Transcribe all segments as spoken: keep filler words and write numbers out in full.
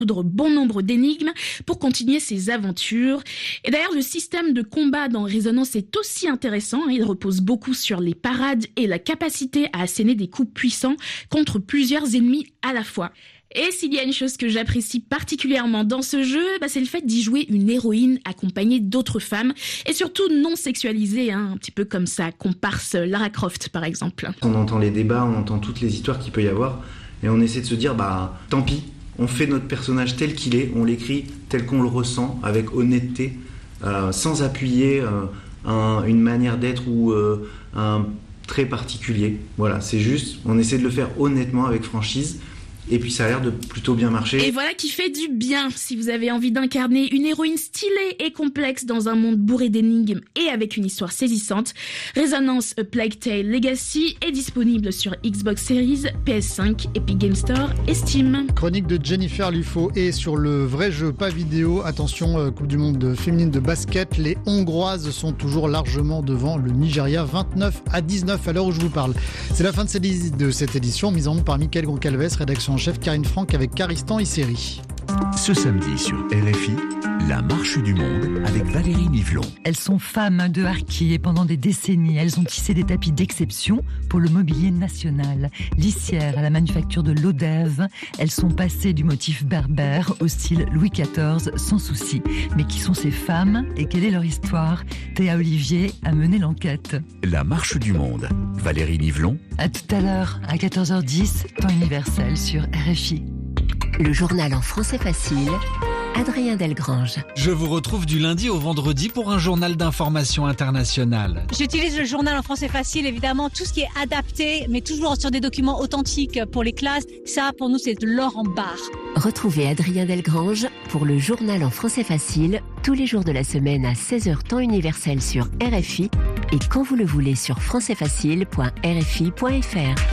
résoudre bon nombre d'énigmes pour continuer ses aventures. Et d'ailleurs, le système de combat dans Résonance est aussi intéressant. Il repose beaucoup sur les parades et la capacité à asséner des coups puissants contre plusieurs ennemis à la fois. Et s'il y a une chose que j'apprécie particulièrement dans ce jeu, bah c'est le fait d'y jouer une héroïne accompagnée d'autres femmes et surtout non sexualisée, hein, un petit peu comme sa comparse Lara Croft par exemple. On entend les débats, on entend toutes les histoires qu'il peut y avoir et on essaie de se dire bah tant pis, on fait notre personnage tel qu'il est, on l'écrit tel qu'on le ressent avec honnêteté, euh, sans appuyer euh, un, une manière d'être ou euh, un trait particulier. Voilà, c'est juste, on essaie de le faire honnêtement avec franchise. Et puis ça a l'air de plutôt bien marcher. Et voilà qui fait du bien. Si vous avez envie d'incarner une héroïne stylée et complexe dans un monde bourré d'énigmes et avec une histoire saisissante, Résonance A Plague Tale Legacy est disponible sur Xbox Series, P S cinq, Epic Games Store et Steam. Chronique de Jennifer Lufo et sur le vrai jeu, pas vidéo. Attention, Coupe du monde féminine de basket, les Hongroises sont toujours largement devant le Nigeria, vingt-neuf à dix-neuf à l'heure où je vous parle. C'est la fin de cette édition, mise en monde par Mickaël Goncalves, rédaction en chef Karine Franck avec Caristan Isseri. Ce samedi sur R F I, la marche du monde avec Valérie Nivelon. Elles sont femmes de harki et pendant des décennies, elles ont tissé des tapis d'exception pour le mobilier national. Lissières à la manufacture de l'Odève, elles sont passées du motif berbère au style Louis quatorze sans souci. Mais qui sont ces femmes et quelle est leur histoire ? Théa Olivier a mené l'enquête. La marche du monde, Valérie Nivelon. À tout à l'heure, à quatorze heures dix, temps universel sur R F I. Le journal en français facile, Adrien Delgrange. Je vous retrouve du lundi au vendredi pour un journal d'information internationale. J'utilise le journal en français facile, évidemment, tout ce qui est adapté, mais toujours sur des documents authentiques pour les classes. Ça, pour nous, c'est de l'or en barre. Retrouvez Adrien Delgrange pour le journal en français facile, tous les jours de la semaine à seize heures temps universel sur R F I et quand vous le voulez sur français facile point r f i point f r.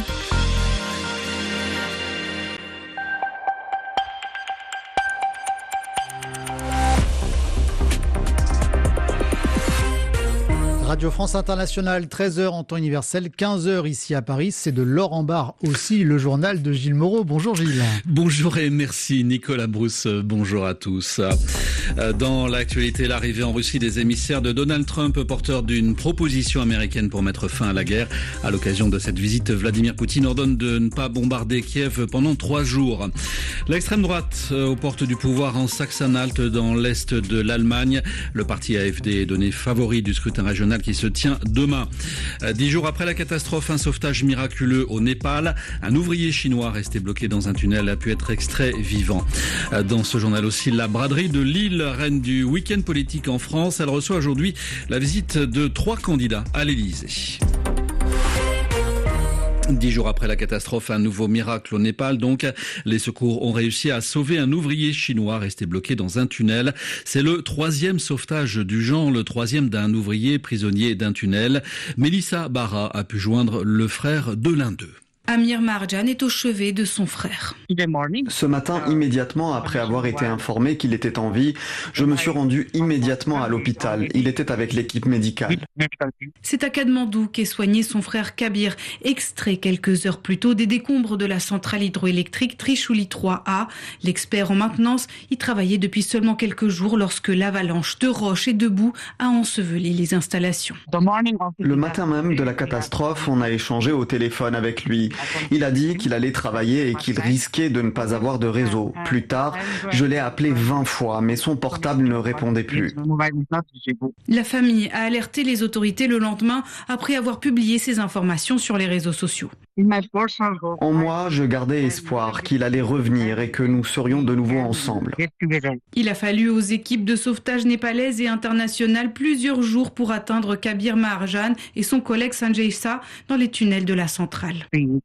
Radio France Internationale, treize heures en temps universel, quinze heures ici à Paris. C'est de l'or en barre aussi, le journal de Gilles Moreau. Bonjour Gilles. Bonjour et merci Nicolas Brousse. Bonjour à tous. Dans l'actualité, l'arrivée en Russie des émissaires de Donald Trump, porteurs d'une proposition américaine pour mettre fin à la guerre. À l'occasion de cette visite, Vladimir Poutine ordonne de ne pas bombarder Kiev pendant trois jours. L'extrême droite aux portes du pouvoir en Saxe-Anhalt, dans l'est de l'Allemagne. Le parti A F D est donné favori du scrutin régional qui se tient demain. Dix jours après la catastrophe, un sauvetage miraculeux au Népal. Un ouvrier chinois resté bloqué dans un tunnel a pu être extrait vivant. Dans ce journal aussi, la braderie de Lille, reine du week-end politique en France. Elle reçoit aujourd'hui la visite de trois candidats à l'Élysée. Dix jours après la catastrophe, un nouveau miracle au Népal. Donc, les secours ont réussi à sauver un ouvrier chinois resté bloqué dans un tunnel. C'est le troisième sauvetage du genre, le troisième d'un ouvrier prisonnier d'un tunnel. Mélissa Barra a pu joindre le frère de l'un d'eux. Amir Marjan est au chevet de son frère. Ce matin, immédiatement après avoir été informé qu'il était en vie, je me suis rendu immédiatement à l'hôpital. Il était avec l'équipe médicale. C'est à Katmandou qu'est soigné son frère Kabir, extrait quelques heures plus tôt des décombres de la centrale hydroélectrique Trishuli trois A. L'expert en maintenance y travaillait depuis seulement quelques jours lorsque l'avalanche de roches et de boue a enseveli les installations. Le matin même de la catastrophe, on a échangé au téléphone avec lui. Il a dit qu'il allait travailler et qu'il risquait de ne pas avoir de réseau. Plus tard, je l'ai appelé vingt fois, mais son portable ne répondait plus. La famille a alerté les autorités le lendemain après avoir publié ces informations sur les réseaux sociaux. En moi, je gardais espoir qu'il allait revenir et que nous serions de nouveau ensemble. Il a fallu aux équipes de sauvetage népalaises et internationales plusieurs jours pour atteindre Kabir Marjan et son collègue Sanjay Shah dans les tunnels de la centrale.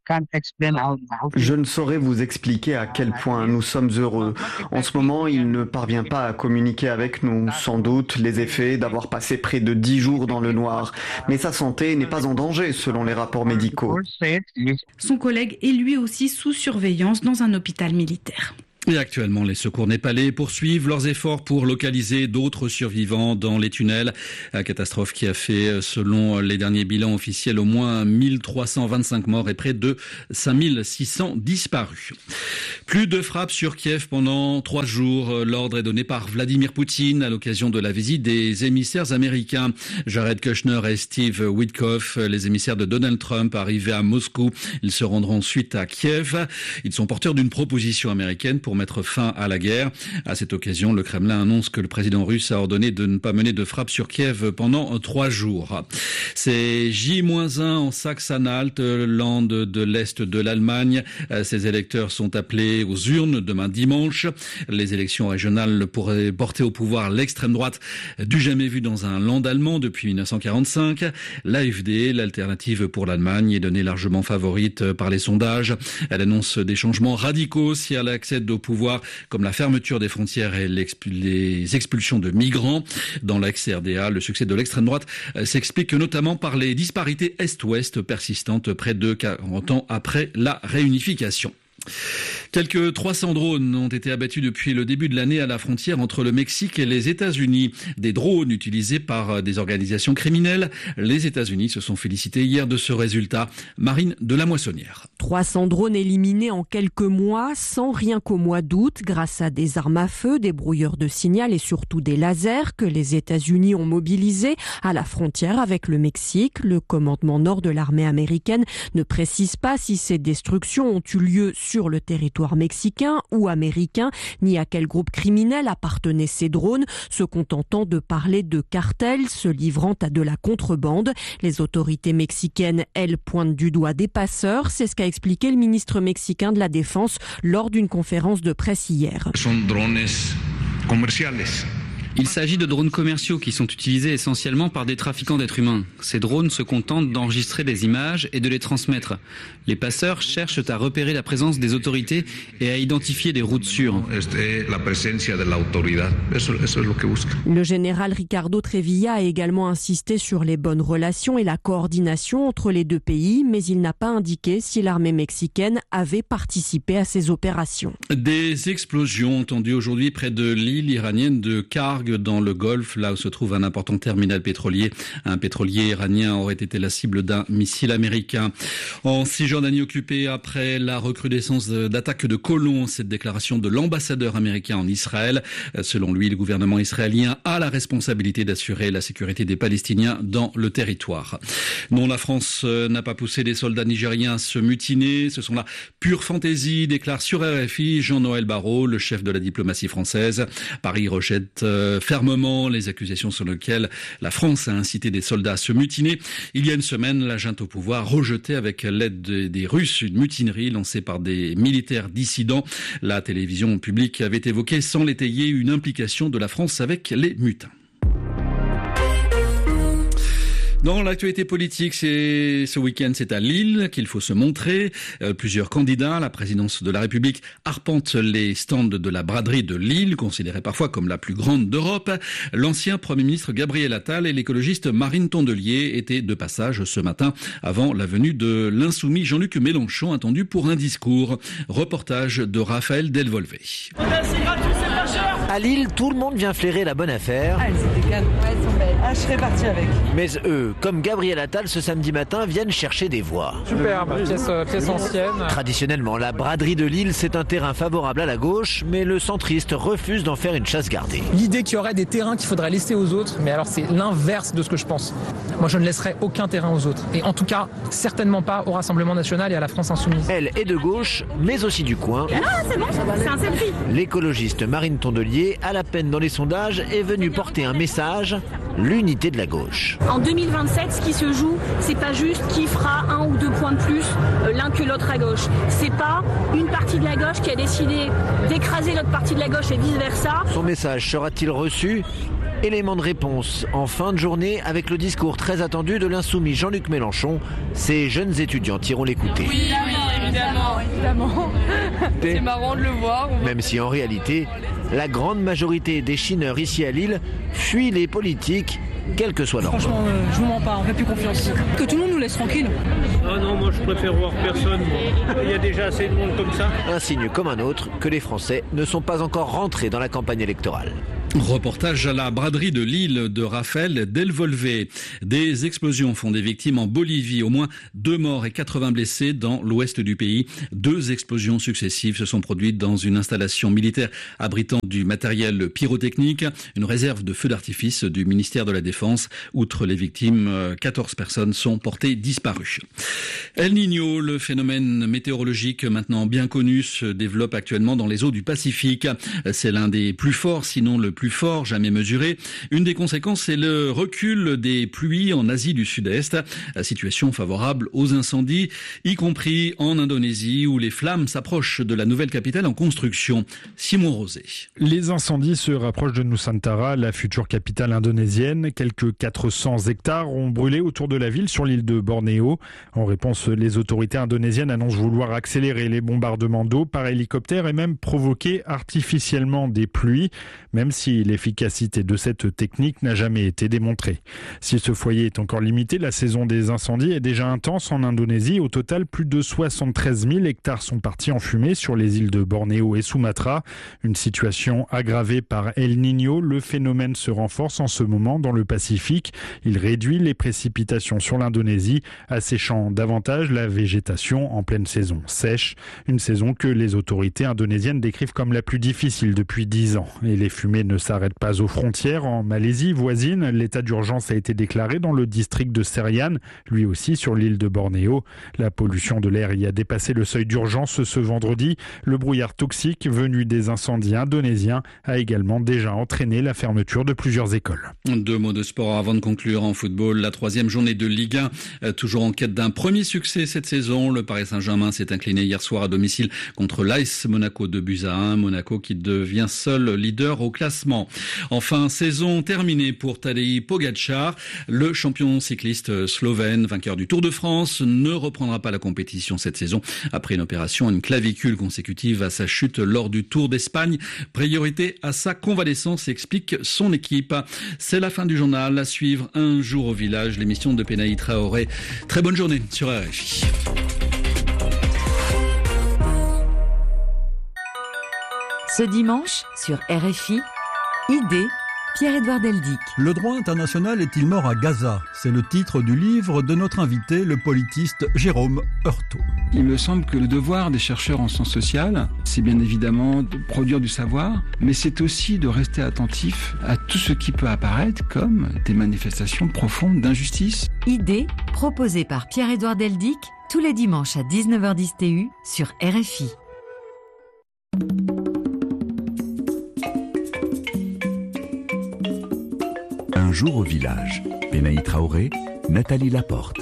Je ne saurais vous expliquer à quel point nous sommes heureux. En ce moment, il ne parvient pas à communiquer avec nous. Sans doute les effets d'avoir passé près de dix jours dans le noir. Mais sa santé n'est pas en danger selon les rapports médicaux. Son collègue est lui aussi sous surveillance dans un hôpital militaire. Et actuellement, les secours népalais poursuivent leurs efforts pour localiser d'autres survivants dans les tunnels. La catastrophe qui a fait, selon les derniers bilans officiels, au moins mille trois cent vingt-cinq morts et près de cinq mille six cents disparus. Plus de frappes sur Kiev pendant trois jours. L'ordre est donné par Vladimir Poutine à l'occasion de la visite des émissaires américains. Jared Kushner et Steve Witkoff, les émissaires de Donald Trump, arrivés à Moscou. Ils se rendront ensuite à Kiev. Ils sont porteurs d'une proposition américaine pour mettre fin à la guerre. À cette occasion, le Kremlin annonce que le président russe a ordonné de ne pas mener de frappe sur Kiev pendant trois jours. C'est J un en Saxe-Anhalt, land de l'Est de l'Allemagne. Ces électeurs sont appelés aux urnes demain dimanche. Les élections régionales pourraient porter au pouvoir l'extrême droite du jamais vu dans un land allemand depuis mille neuf cent quarante-cinq. L'A F D, l'alternative pour l'Allemagne, est donnée largement favorite par les sondages. Elle annonce des changements radicaux si elle accède au pouvoir, comme la fermeture des frontières et les expulsions de migrants. Dans l'ex-R D A, le succès de l'extrême droite s'explique notamment par les disparités Est-Ouest persistantes près de quarante ans après la réunification. Quelques trois cents drones ont été abattus depuis le début de l'année à la frontière entre le Mexique et les États-Unis. Des drones utilisés par des organisations criminelles. Les États-Unis se sont félicités hier de ce résultat. Marine de la Moissonnière. trois cents drones éliminés en quelques mois, sans rien qu'au mois d'août, grâce à des armes à feu, des brouilleurs de signal et surtout des lasers que les États-Unis ont mobilisés à la frontière avec le Mexique. Le commandement nord de l'armée américaine ne précise pas si ces destructions ont eu lieu sur le territoire mexicain ou américain, ni à quel groupe criminel appartenaient ces drones, se contentant de parler de cartels se livrant à de la contrebande. Les autorités mexicaines, elles, pointent du doigt des passeurs. C'est ce qu'a expliqué le ministre mexicain de la Défense lors d'une conférence de presse hier. Son drones comerciales. Il s'agit de drones commerciaux qui sont utilisés essentiellement par des trafiquants d'êtres humains. Ces drones se contentent d'enregistrer des images et de les transmettre. Les passeurs cherchent à repérer la présence des autorités et à identifier des routes sûres. Le général Ricardo Trevilla a également insisté sur les bonnes relations et la coordination entre les deux pays, mais il n'a pas indiqué si l'armée mexicaine avait participé à ces opérations. Des explosions entendues aujourd'hui près de l'île iranienne de Karg, dans le Golfe, là où se trouve un important terminal pétrolier. Un pétrolier iranien aurait été la cible d'un missile américain. En Cisjordanie occupée après la recrudescence d'attaques de colons, cette déclaration de l'ambassadeur américain en Israël. Selon lui, le gouvernement israélien a la responsabilité d'assurer la sécurité des Palestiniens dans le territoire. Non, la France n'a pas poussé des soldats nigériens à se mutiner. Ce sont la pure fantaisie, déclare sur R F I Jean-Noël Barrot, le chef de la diplomatie française. Paris rejette fermement les accusations sur lesquelles la France a incité des soldats à se mutiner. Il y a une semaine, la junte au pouvoir rejetait avec l'aide des Russes une mutinerie lancée par des militaires dissidents. La télévision publique avait évoqué sans l'étayer une implication de la France avec les mutins. Dans l'actualité politique, c'est ce week-end, c'est à Lille qu'il faut se montrer. Euh, plusieurs candidats à la présidence de la République arpentent les stands de la braderie de Lille, considérée parfois comme la plus grande d'Europe. L'ancien Premier ministre Gabriel Attal et l'écologiste Marine Tondelier étaient de passage ce matin avant la venue de l'insoumis Jean-Luc Mélenchon, attendu pour un discours. Reportage de Raphaël Delvolvé. À Lille, tout le monde vient flairer la bonne affaire. Ah, elles étaient cannes. Ouais, elles sont belles. Ah, je serais partie avec. Mais eux, comme Gabriel Attal ce samedi matin, viennent chercher des voix. Superbe, pièce, pièce ancienne. Traditionnellement, la braderie de Lille, c'est un terrain favorable à la gauche, mais le centriste refuse d'en faire une chasse gardée. L'idée qu'il y aurait des terrains qu'il faudrait laisser aux autres, mais alors c'est l'inverse de ce que je pense. Moi, je ne laisserai aucun terrain aux autres. Et en tout cas, certainement pas au Rassemblement National et à la France Insoumise. Elle est de gauche, mais aussi du coin. Ah, c'est bon, c'est un selfie. L'écologiste Marine Tondelier, à la peine dans les sondages, est venue porter un message, l'unité de la gauche. En deux mille vingt-sept, ce qui se joue, c'est pas juste qui fera un ou deux points de plus euh, l'un que l'autre à gauche. C'est pas une partie de la gauche qui a décidé d'écraser l'autre partie de la gauche et vice-versa. Son message sera-t-il reçu ? Élément de réponse en fin de journée avec le discours très attendu de l'insoumis Jean-Luc Mélenchon. Ces jeunes étudiants iront l'écouter. Oui, oui, évidemment, évidemment. C'est marrant de le voir. Même si en réalité, la grande majorité des chineurs ici à Lille fuient les politiques quelle que soit leur Franchement, euh, je vous mens pas, on fait plus confiance. Que tout le monde nous laisse tranquille. Ah non, moi je préfère voir personne. Il y a déjà assez de monde comme ça. Un signe comme un autre que les Français ne sont pas encore rentrés dans la campagne électorale. Reportage à la braderie de l'île de Raphaël Delvolvé. Des explosions font des victimes en Bolivie. Au moins deux morts et quatre-vingts blessés dans l'ouest du pays. Deux explosions successives se sont produites dans une installation militaire abritant du matériel pyrotechnique, une réserve de feux d'artifice du ministère de la Défense. Outre les victimes, quatorze personnes sont portées disparues. El Niño, le phénomène météorologique maintenant bien connu, se développe actuellement dans les eaux du Pacifique. C'est l'un des plus forts, sinon le plus fort jamais mesuré. Une des conséquences, c'est le recul des pluies en Asie du Sud-Est. La situation favorable aux incendies, y compris en Indonésie, où les flammes s'approchent de la nouvelle capitale en construction. Simon Rosé. Les incendies se rapprochent de Nusantara, la future capitale indonésienne. Quelques quatre cents hectares ont brûlé autour de la ville sur l'île de Bornéo. En réponse, les autorités indonésiennes annoncent vouloir accélérer les bombardements d'eau par hélicoptère et même provoquer artificiellement des pluies, même si l'efficacité de cette technique n'a jamais été démontrée. Si ce foyer est encore limité, la saison des incendies est déjà intense en Indonésie. Au total, plus de soixante-treize mille hectares sont partis en fumée sur les îles de Bornéo et Sumatra. Une situation aggravée par El Niño. Le phénomène se renforce en ce moment dans le Pacifique. Il réduit les précipitations sur l'Indonésie, asséchant davantage la végétation en pleine saison sèche. Une saison que les autorités indonésiennes décrivent comme la plus difficile depuis dix ans. Et les fumées ne s'arrête pas aux frontières. En Malaisie voisine, l'état d'urgence a été déclaré dans le district de Serian, lui aussi sur l'île de Bornéo. La pollution de l'air y a dépassé le seuil d'urgence ce vendredi. Le brouillard toxique venu des incendies indonésiens a également déjà entraîné la fermeture de plusieurs écoles. Deux mots de sport avant de conclure en football. La troisième journée de Ligue un, toujours en quête d'un premier succès cette saison. Le Paris Saint-Germain s'est incliné hier soir à domicile contre l'A S Monaco deux buts à un. Monaco qui devient seul leader au classement. Enfin, saison terminée pour Tadej Pogačar. Le champion cycliste slovène, vainqueur du Tour de France, ne reprendra pas la compétition cette saison après une opération à une clavicule consécutive à sa chute lors du Tour d'Espagne. Priorité à sa convalescence, explique son équipe. C'est la fin du journal. À suivre Un jour au village, l'émission de Penaï Traoré. Très bonne journée sur R F I. Ce dimanche, sur R F I, Idée, Pierre-Édouard Deldic. Le droit international est-il mort à Gaza ? C'est le titre du livre de notre invité, le politiste Jérôme Heurtaud. Il me semble que le devoir des chercheurs en sciences sociales, c'est bien évidemment de produire du savoir, mais c'est aussi de rester attentif à tout ce qui peut apparaître comme des manifestations profondes d'injustice. Idée, proposée par Pierre-Édouard Deldic, tous les dimanches à dix-neuf heures dix T U sur R F I. Un jour au village. Penaï Traoré, Nathalie Laporte.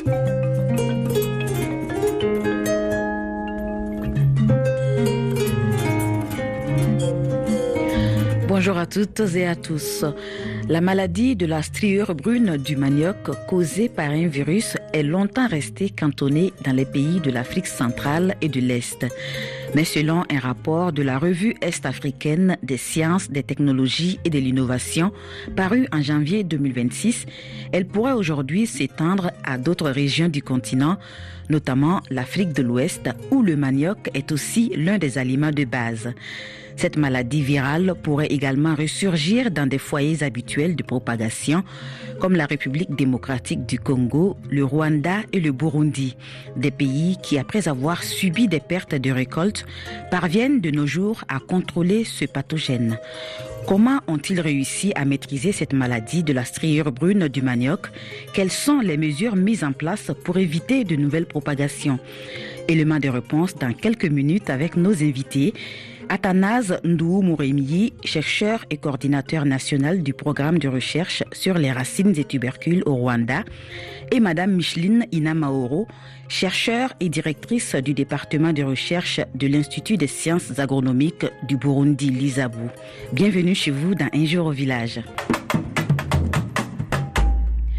Bonjour à toutes et à tous. La maladie de la striure brune du manioc causée par un virus est longtemps restée cantonnée dans les pays de l'Afrique centrale et de l'Est. Mais selon un rapport de la revue est-africaine des sciences, des technologies et de l'innovation paru en janvier deux mille vingt-six, elle pourrait aujourd'hui s'étendre à d'autres régions du continent, notamment l'Afrique de l'Ouest, où le manioc est aussi l'un des aliments de base. Cette maladie virale pourrait également ressurgir dans des foyers habituels de propagation, comme la République démocratique du Congo, le Rwanda et le Burundi, des pays qui, après avoir subi des pertes de récoltes, parviennent de nos jours à contrôler ce pathogène. Comment ont-ils réussi à maîtriser cette maladie de la striure brune du manioc ? Quelles sont les mesures mises en place pour éviter de nouvelles propagations ? Élément de réponse dans quelques minutes avec nos invités. Athanase Ndou-Mouremyi, chercheur et coordinateur national du programme de recherche sur les racines des tubercules au Rwanda, et Madame Micheline Inamaoro, chercheure et directrice du département de recherche de l'Institut des sciences agronomiques du Burundi, l'Isabu. Bienvenue chez vous dans Un jour au village.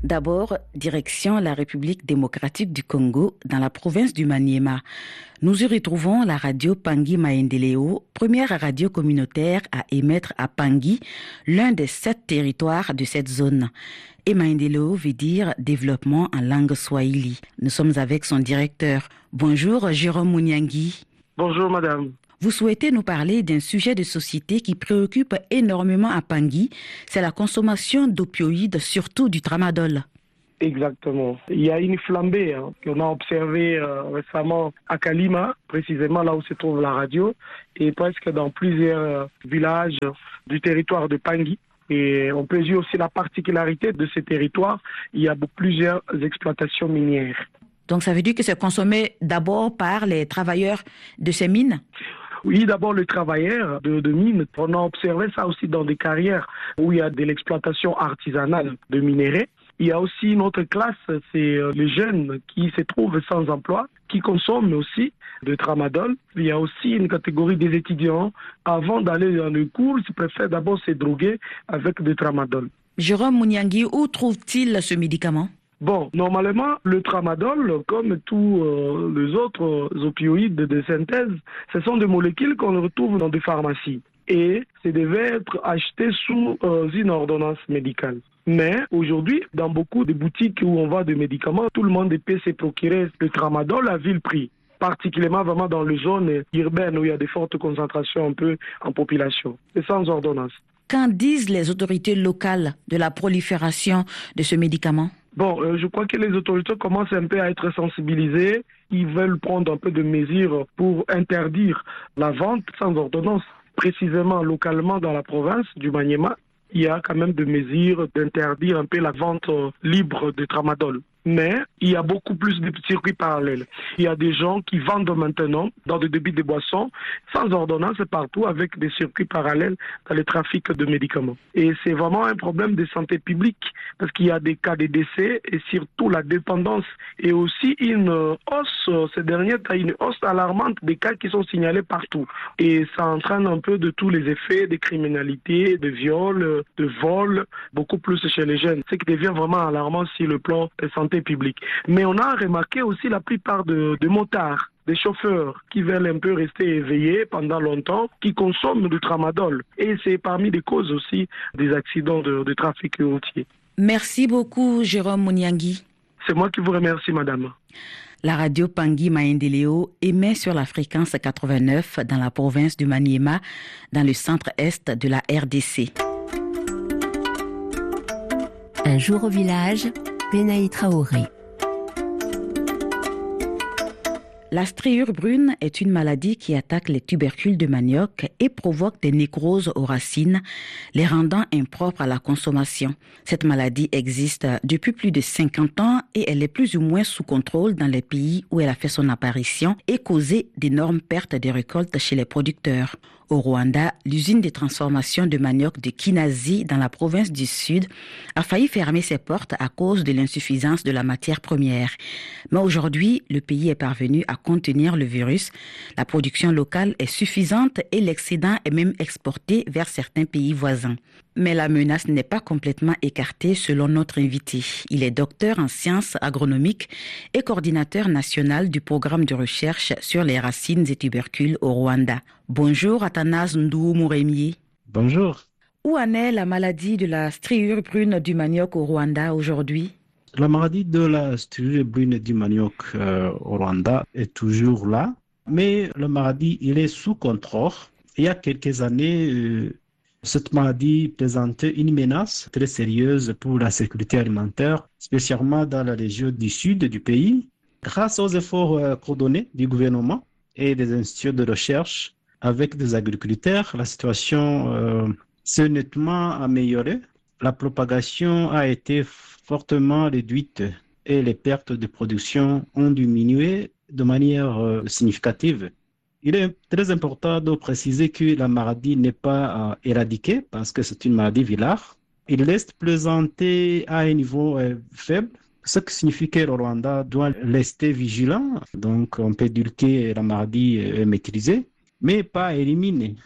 D'abord, direction la République démocratique du Congo, dans la province du Maniema. Nous y retrouvons la radio Pangui Maendeleo, première radio communautaire à émettre à Pangui, l'un des sept territoires de cette zone. Et Maendeleo veut dire développement en langue swahili. Nous sommes avec son directeur. Bonjour Jérôme Mouniangui. Bonjour madame. Vous souhaitez nous parler d'un sujet de société qui préoccupe énormément à Pangui, c'est la consommation d'opioïdes, surtout du tramadol. Exactement. Il y a une flambée hein, qu'on a observée euh, récemment à Kalima, précisément là où se trouve la radio, et presque dans plusieurs euh, villages du territoire de Pangui. Et on peut dire aussi la particularité de ces territoires, il y a plusieurs exploitations minières. Donc ça veut dire que c'est consommé d'abord par les travailleurs de ces mines ? Oui, d'abord les travailleurs de, de mines. On a observé ça aussi dans des carrières où il y a de l'exploitation artisanale de minerais. Il y a aussi une autre classe, c'est les jeunes qui se trouvent sans emploi, qui consomment aussi de tramadol. Il y a aussi une catégorie des étudiants, avant d'aller dans le cours, ils préfèrent d'abord se droguer avec du tramadol. Jérôme Mouniangui, où trouve-t-il ce médicament ? Bon, normalement, le tramadol, comme tous euh, les autres opioïdes de synthèse, ce sont des molécules qu'on retrouve dans des pharmacies. Et ça devait être acheté sous euh, une ordonnance médicale. Mais aujourd'hui, dans beaucoup de boutiques où on vend des médicaments, tout le monde peut se procurer le tramadol à vil prix. Particulièrement vraiment dans les zones urbaines où il y a des fortes concentrations un peu en population. C'est sans ordonnance. Qu'en disent les autorités locales de la prolifération de ce médicament ? Bon, euh, je crois que les autorités commencent un peu à être sensibilisées. Ils veulent prendre un peu de mesures pour interdire la vente sans ordonnance. Précisément, localement, dans la province du Maniema, il y a quand même des mesures d'interdire un peu la vente euh, libre de tramadol. Mais il y a beaucoup plus de circuits parallèles. Il y a des gens qui vendent maintenant dans des débits de boissons sans ordonnance partout avec des circuits parallèles dans le trafic de médicaments. Et c'est vraiment un problème de santé publique parce qu'il y a des cas de décès et surtout la dépendance et aussi une hausse, ces derniers temps, une hausse alarmante des cas qui sont signalés partout. Et ça entraîne un peu de tous les effets de criminalité, de viol, de vol, beaucoup plus chez les jeunes. Ce qui devient vraiment alarmant sur le plan de santé publique. Mais on a remarqué aussi la plupart de, de motards, des chauffeurs qui veulent un peu rester éveillés pendant longtemps, qui consomment du tramadol. Et c'est parmi les causes aussi des accidents de, de trafic routier. Merci beaucoup, Jérôme Mouniangui. C'est moi qui vous remercie, madame. La radio Pangui Maendeleo émet sur la fréquence quatre-vingt-neuf dans la province du Maniema, dans le centre-est de la R D C. Un jour au village, Benaï Traoré. La striure brune est une maladie qui attaque les tubercules de manioc et provoque des nécroses aux racines, les rendant impropres à la consommation. Cette maladie existe depuis plus de cinquante ans et elle est plus ou moins sous contrôle dans les pays où elle a fait son apparition et causé d'énormes pertes de récoltes chez les producteurs. Au Rwanda, l'usine de transformation de manioc de Kinazi, dans la province du Sud, a failli fermer ses portes à cause de l'insuffisance de la matière première. Mais aujourd'hui, le pays est parvenu à contenir le virus. La production locale est suffisante et l'excédent est même exporté vers certains pays voisins. Mais la menace n'est pas complètement écartée selon notre invité. Il est docteur en sciences agronomiques et coordinateur national du programme de recherche sur les racines et tubercules au Rwanda. Bonjour Athanase Ndou-Mouremier. Bonjour. Où en est la maladie de la striure brune du manioc au Rwanda aujourd'hui ? La maladie de la striure brune du manioc euh, au Rwanda est toujours là, mais la maladie il est sous contrôle. Il y a quelques années, euh, cette maladie présentait une menace très sérieuse pour la sécurité alimentaire, spécialement dans la région du sud du pays. Grâce aux efforts euh, coordonnés du gouvernement et des instituts de recherche avec des agriculteurs, la situation euh, s'est nettement améliorée. La propagation a été fortement réduite et les pertes de production ont diminué de manière euh, significative. Il est très important de préciser que la maladie n'est pas euh, éradiquée parce que c'est une maladie vilare. Il reste présenté à un niveau euh, faible, ce qui signifie que le Rwanda doit rester vigilant. Donc on peut dire que la maladie est maîtrisée, mais pas éliminée.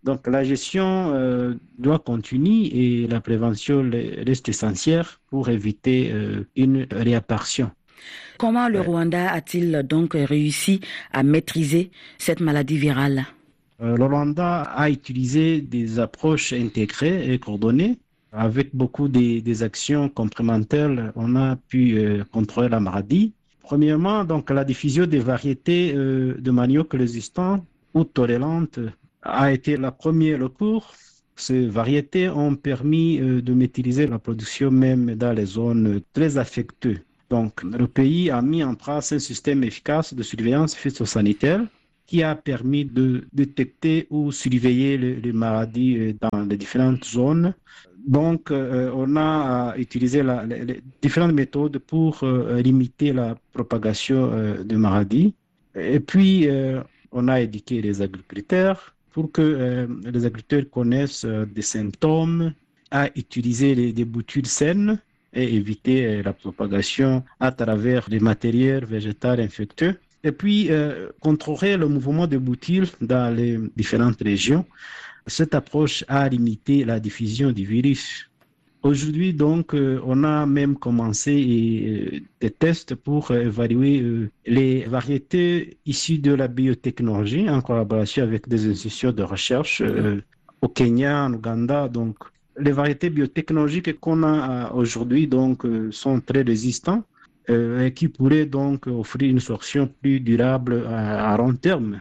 Donc la gestion euh, doit continuer et la prévention reste essentielle pour éviter euh, une réapparition. Comment le Rwanda a-t-il donc réussi à maîtriser cette maladie virale ? euh, Le Rwanda a utilisé des approches intégrées et coordonnées. Avec beaucoup des, des actions complémentaires, on a pu euh, contrôler la maladie. Premièrement, donc, la diffusion des variétés euh, de manioc résistants ou tolérantes a été la première recours. Ces variétés ont permis euh, de maîtriser la production même dans les zones très affectées. Donc, le pays a mis en place un système efficace de surveillance phytosanitaire qui a permis de détecter ou surveiller les, les maladies dans les différentes zones. Donc, euh, on a utilisé la, les, les différentes méthodes pour euh, limiter la propagation euh, de maladies. Et puis, euh, on a éduqué les agriculteurs pour que euh, les agriculteurs connaissent euh, des symptômes, à utiliser les, des boutures saines et éviter euh, la propagation à travers les matériels végétaux infectieux. Et puis, euh, contrôler le mouvement des boutures dans les différentes régions. Cette approche a limité la diffusion du virus. Aujourd'hui, donc, euh, on a même commencé euh, des tests pour euh, évaluer euh, les variétés issues de la biotechnologie en collaboration avec des institutions de recherche euh, au Kenya, en Ouganda. Donc, les variétés biotechnologiques qu'on a aujourd'hui donc, euh, sont très résistantes euh, et qui pourraient donc offrir une solution plus durable à, à long terme.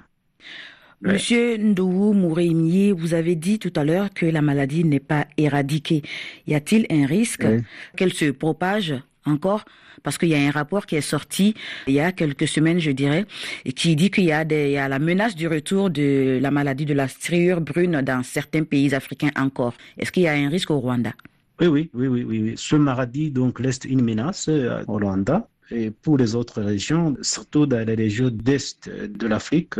Monsieur Ndougou Mourémié, vous avez dit tout à l'heure que la maladie n'est pas éradiquée. Y a-t-il un risque oui. qu'elle se propage encore ? Parce qu'il y a un rapport qui est sorti il y a quelques semaines, je dirais, et qui dit qu'il y a, des, il y a la menace du retour de la maladie de la striure brune dans certains pays africains encore. Est-ce qu'il y a un risque au Rwanda ? Oui, oui, oui, oui, oui. Ce maladie donc reste une menace au Rwanda. Et pour les autres régions, surtout dans les régions d'Est de l'Afrique,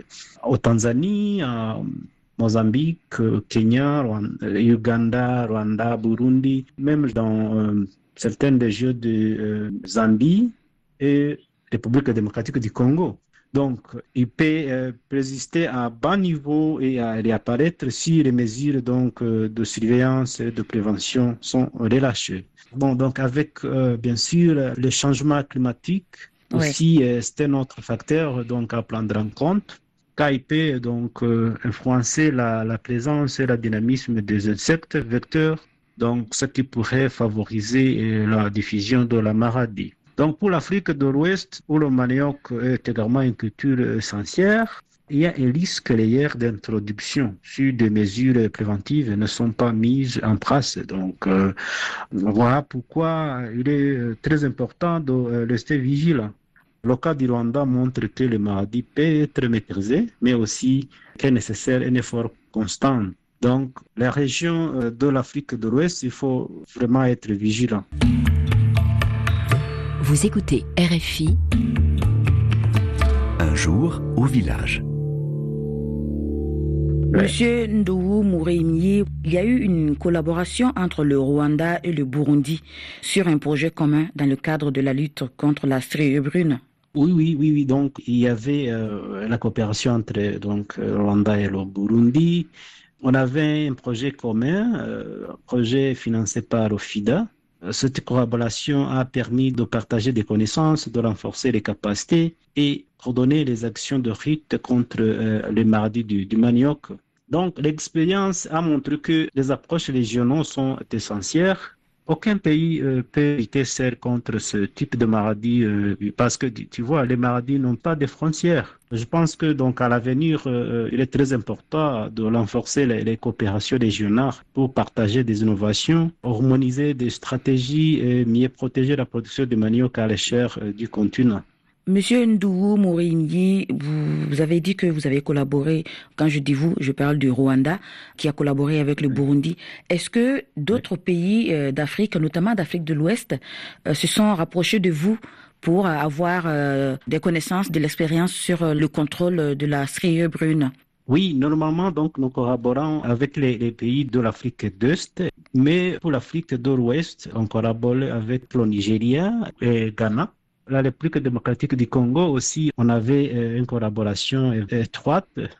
au Tanzanie, en Mozambique, Kenya, Rwanda, Uganda, Rwanda, Burundi, même dans euh, certaines régions de euh, Zambie et République démocratique du Congo. Donc, il peut euh, persister à bas niveau et à réapparaître si les mesures donc, euh, de surveillance et de prévention sont relâchées. Bon, donc avec euh, bien sûr le changement climatique aussi, oui. euh, c'est un autre facteur donc à prendre en compte. Car il peut donc euh, influencer la, la présence et le dynamisme des insectes vecteurs, donc ce qui pourrait favoriser euh, la diffusion de la maladie. Donc pour l'Afrique de l'Ouest, où le manioc est également une culture essentielle, il y a un risque réel d'introduction si des mesures préventives ne sont pas mises en place. Donc, euh, voilà pourquoi il est très important de rester vigilant. Le cas du Rwanda montre que la maladie peut être maîtrisée, mais aussi qu'il est nécessaire un effort constant. Donc, la région de l'Afrique de l'Ouest, il faut vraiment être vigilant. Vous écoutez R F I. Un jour au village. Monsieur Ndougou Mourémié, il y a eu une collaboration entre le Rwanda et le Burundi sur un projet commun dans le cadre de la lutte contre la striure brune. Oui, oui, oui, oui. Donc, il y avait euh, la coopération entre donc, le Rwanda et le Burundi. On avait un projet commun, euh, un projet financé par le FIDA. Cette collaboration a permis de partager des connaissances, de renforcer les capacités et coordonner les actions de lutte contre euh, les maladies du, du manioc. Donc, l'expérience a montré que les approches régionales sont essentielles. Aucun pays euh, peut lutter seul contre ce type de maladie euh, parce que tu vois, les maladies n'ont pas de frontières. Je pense que donc à l'avenir, euh, il est très important de renforcer les, les coopérations régionales pour partager des innovations, harmoniser des stratégies et mieux protéger la production de manioc à l'échelle euh, du continent. Monsieur Ndougou Mourémié, vous, vous avez dit que vous avez collaboré, quand je dis vous, je parle du Rwanda, qui a collaboré avec le Burundi. Est-ce que d'autres pays euh, d'Afrique, notamment d'Afrique de l'Ouest, euh, se sont rapprochés de vous pour avoir euh, des connaissances, de l'expérience sur euh, le contrôle de la striure brune? Oui, normalement, donc, nous collaborons avec les, les pays de l'Afrique d'Est, mais pour l'Afrique de l'Ouest, on collabore avec le Nigeria et Ghana. La République démocratique du Congo aussi, on avait euh, une collaboration étroite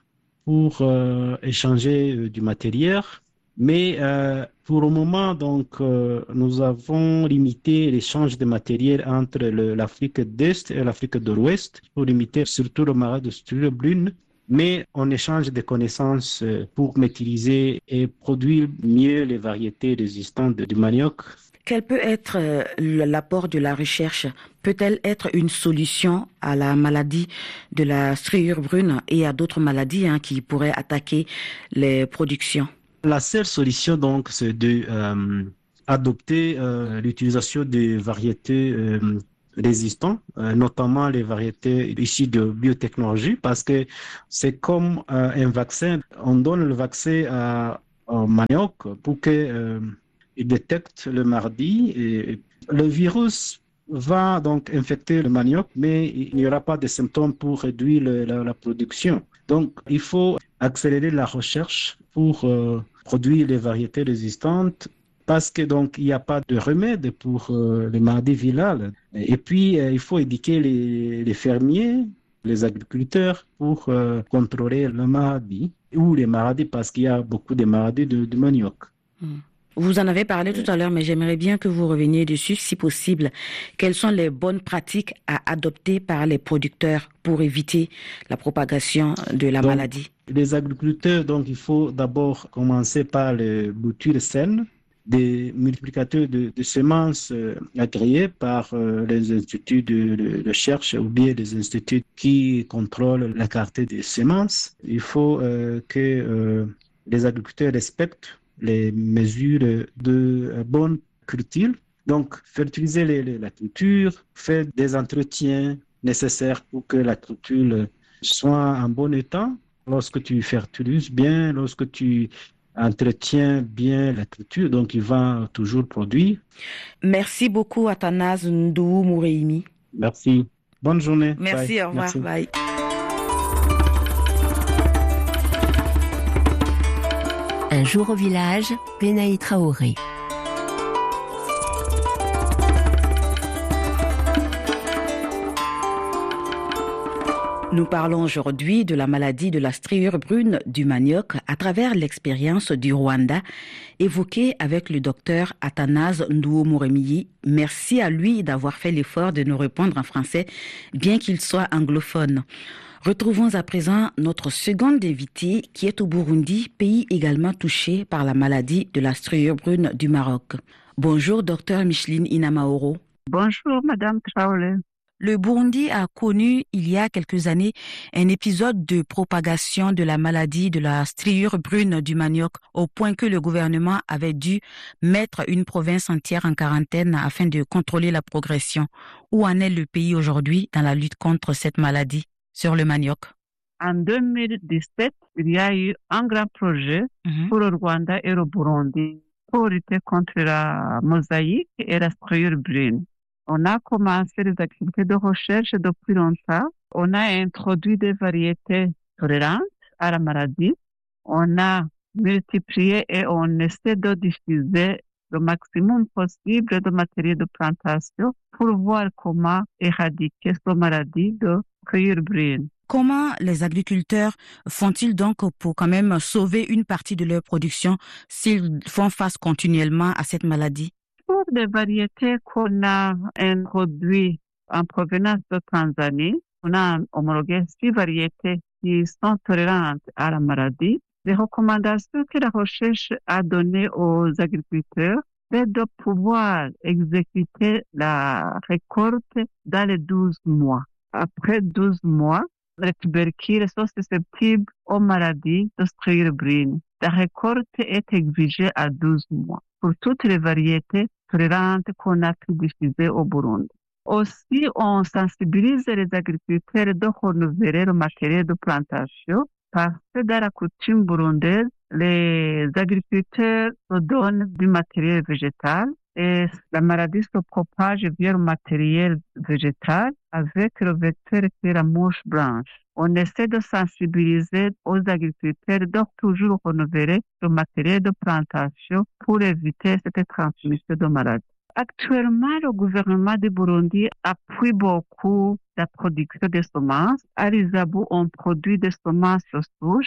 pour euh, échanger euh, du matériel. Mais euh, pour le moment, donc, euh, nous avons limité l'échange de matériel entre le, l'Afrique d'Est et l'Afrique de l'Ouest pour limiter surtout le marais de striure brune. Mais on échange des connaissances pour maîtriser et produire mieux les variétés résistantes du manioc. Quel peut être l'apport de la recherche? Peut-elle être une solution à la maladie de la striure brune et à d'autres maladies hein, qui pourraient attaquer les productions? La seule solution, donc, c'est de euh, adopter euh, l'utilisation des variétés euh, résistantes, euh, notamment les variétés issues de biotechnologie, parce que c'est comme euh, un vaccin. On donne le vaccin à, au manioc pour que euh, il détecte le mardi. Et le virus va donc infecter le manioc, mais il n'y aura pas de symptômes pour réduire le, la, la production. Donc, il faut accélérer la recherche pour euh, produire les variétés résistantes parce que donc il n'y a pas de remède pour euh, les maladies virales. Et puis, euh, il faut éduquer les, les fermiers, les agriculteurs pour euh, contrôler la maladie ou les maladies parce qu'il y a beaucoup de maladies de, de manioc. Mmh. Vous en avez parlé tout à l'heure, mais j'aimerais bien que vous reveniez dessus, si possible. Quelles sont les bonnes pratiques à adopter par les producteurs pour éviter la propagation de la donc, maladie? Les agriculteurs, donc, il faut d'abord commencer par les boutures saines, des multiplicateurs de, de semences euh, agréés par euh, les instituts de, de, de recherche ou bien les instituts qui contrôlent la qualité des semences. Il faut euh, que euh, les agriculteurs respectent les mesures de bonne culture. Donc, fertiliser les, les, la culture, faire des entretiens nécessaires pour que la culture soit en bon état. Lorsque tu fertilises bien, lorsque tu entretiens bien la culture, donc il va toujours produire. Merci beaucoup, Athanase Ndou Moureimi. Merci. Bonne journée. Merci, Bye. au revoir. Merci. Bye. Un jour au village, Benaï Traoré. Nous parlons aujourd'hui de la maladie de la striure brune du manioc à travers l'expérience du Rwanda évoquée avec le docteur Athanase Ndou Moureimi. Merci à lui d'avoir fait l'effort de nous répondre en français, bien qu'il soit anglophone. Retrouvons à présent notre seconde invitée qui est au Burundi, pays également touché par la maladie de la striure brune du Maroc. Bonjour, docteur Micheline Inamaoro. Bonjour, madame Traoré. Le Burundi a connu il y a quelques années un épisode de propagation de la maladie de la striure brune du manioc au point que le gouvernement avait dû mettre une province entière en quarantaine afin de contrôler la progression. Où en est le pays aujourd'hui dans la lutte contre cette maladie sur le manioc? En deux mille dix-sept, il y a eu un grand projet mm-hmm. pour le Rwanda et le Burundi pour lutter contre la mosaïque et la striure brune. On a commencé les activités de recherche depuis longtemps. On a introduit des variétés tolérantes à la maladie. On a multiplié et on essaie de diffuser le maximum possible de matériel de plantation pour voir comment éradiquer cette maladie de striure brune. Comment les agriculteurs font-ils donc pour quand même sauver une partie de leur production s'ils font face continuellement à cette maladie? Pour des variétés qu'on a introduites en provenance de Tanzanie, on a homologué six variétés qui sont tolérantes à la maladie. Les recommandations que la recherche a données aux agriculteurs, c'est de pouvoir exécuter la récolte dans les douze mois. Après douze mois, les tubercules sont susceptibles aux maladies de striure brune. La récolte est exigée à douze mois pour toutes les variétés tolérantes qu'on a pu diffuser au Burundi. Aussi, on sensibilise les agriculteurs de renouveler le matériel de plantation parce que dans la coutume burundaise, les agriculteurs se donnent du matériel végétal et la maladie se propage via le matériel végétal avec le vecteur qui est la mouche blanche. On essaie de sensibiliser aux agriculteurs de toujours renouveler le matériel de plantation pour éviter cette transmission de maladies. Actuellement, le gouvernement du Burundi appuie beaucoup la production de semences. À l'Isabou, on produit des semences souches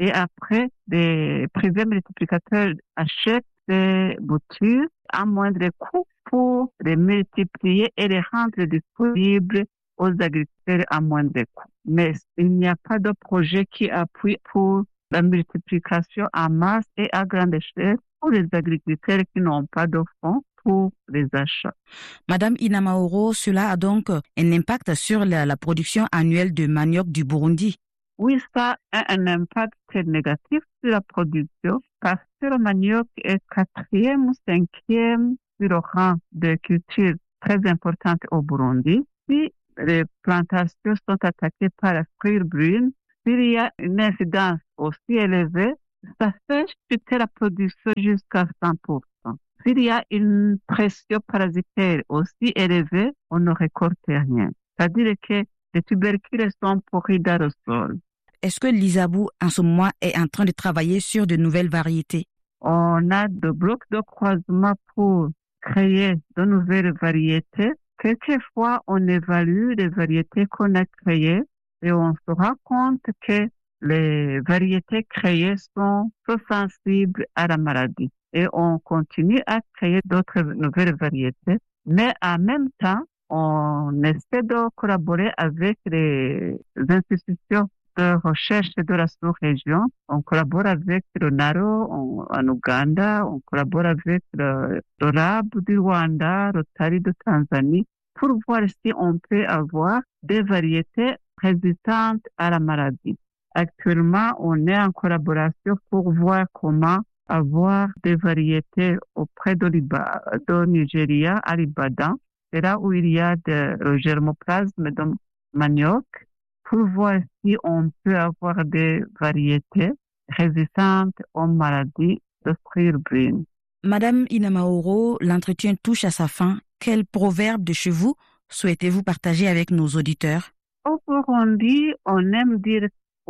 Et après, les privés multiplicateurs achètent ces boutures à moindre coût pour les multiplier et les rendre disponibles aux agriculteurs à moindre coût. Mais il n'y a pas de projet qui appuie pour la multiplication en masse et à grande échelle pour les agriculteurs qui n'ont pas de fonds pour les achats. Madame Ina Maoro, cela a donc un impact sur la, la production annuelle de manioc du Burundi? Oui, ça a un impact négatif sur la production parce que le manioc est quatrième ou cinquième sur le rang de culture très importante au Burundi. Si les plantations sont attaquées par la frire brune, s'il y a une incidence aussi élevée, ça fait chuter la production jusqu'à cent pour cent. S'il y a une pression parasitaire aussi élevée, on ne récolte rien. C'est-à-dire que les tubercules sont pourris dans le sol. Est-ce que l'Isabou, en ce moment, est en train de travailler sur de nouvelles variétés? On a des blocs de croisement pour créer de nouvelles variétés. Quelquefois, on évalue les variétés qu'on a créées et on se rend compte que les variétés créées sont trop sensibles à la maladie. Et on continue à créer d'autres nouvelles variétés. Mais en même temps, on essaie de collaborer avec les institutions de recherche de la sous-région. On collabore avec le Naro en Ouganda, on collabore avec le, le R A B du Rwanda, le Tari de Tanzanie, pour voir si on peut avoir des variétés résistantes à la maladie. Actuellement, on est en collaboration pour voir comment avoir des variétés auprès de, l'Iba, de Nigeria, à l'Ibadan. C'est là où il y a de, le germoplasme de manioc, pour voir si on peut avoir des variétés résistantes aux maladies de frire brune. Madame Ina Maoro, l'entretien touche à sa fin. Quel proverbe de chez vous souhaitez-vous partager avec nos auditeurs? Au Burundi, on aime dire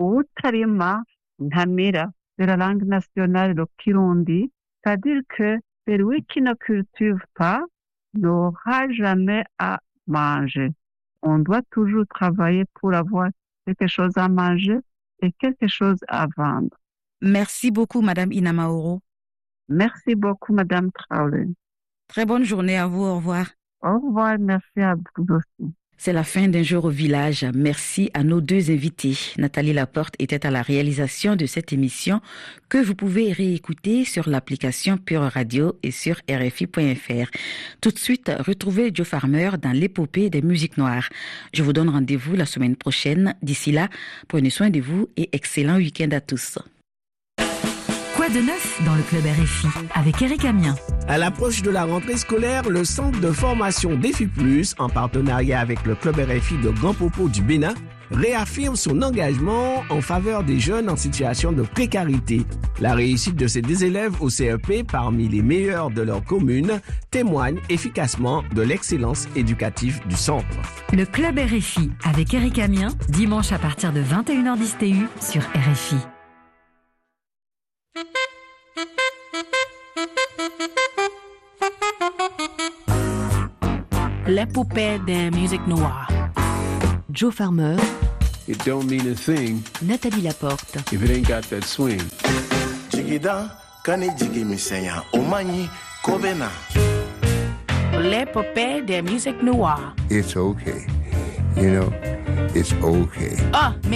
Utarima Ntamira, de la langue nationale de Kirundi, c'est-à-dire que celui qui ne cultive pas n'aura jamais à manger. On doit toujours travailler pour avoir quelque chose à manger et quelque chose à vendre. Merci beaucoup, Madame Ina Maoro. Merci beaucoup, Madame Traoré. Très bonne journée à vous. Au revoir. Au revoir. Merci à vous aussi. C'est la fin d'un jour au village. Merci à nos deux invités. Nathalie Laporte était à la réalisation de cette émission que vous pouvez réécouter sur l'application Pure Radio et sur R F I point F R. Tout de suite, retrouvez Joe Farmer dans l'épopée des musiques noires. Je vous donne rendez-vous la semaine prochaine. D'ici là, prenez soin de vous et excellent week-end à tous. Quoi de neuf dans le club R F I avec Eric Amien? À l'approche de la rentrée scolaire, le centre de formation Défi Plus, en partenariat avec le club R F I de Grand Popo du Bénin, réaffirme son engagement en faveur des jeunes en situation de précarité. La réussite de ces deux élèves au C E P, parmi les meilleurs de leur commune, témoigne efficacement de l'excellence éducative du centre. Le club R F I avec Eric Amien, dimanche à partir de vingt et une heures dix T U sur R F I. L'épopée des musiques noires. Joe Farmer. It don't mean a thing. Nathalie Laporte. If it ain't got that swing. Jigida, kani jigi misenya, omani, kobena. L'épopée des musiques noires. It's okay. You know, it's okay. Ah,